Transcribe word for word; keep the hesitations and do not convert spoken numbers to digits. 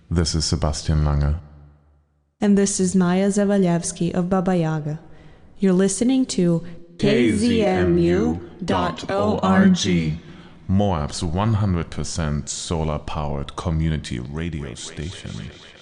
This is Sebastian Lange. And this is Maya Zawalewski of Baba Yaga. You're listening to K Z M U dot org, Moab's one hundred percent solar-powered community radio station.